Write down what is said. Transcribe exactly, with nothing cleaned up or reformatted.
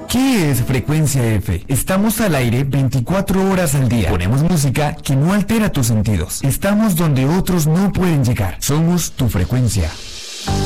¿Qué es Frecuencia F? Estamos al aire veinticuatro horas al día. Ponemos música que no altera tus sentidos. Estamos donde otros no pueden llegar. Somos tu frecuencia.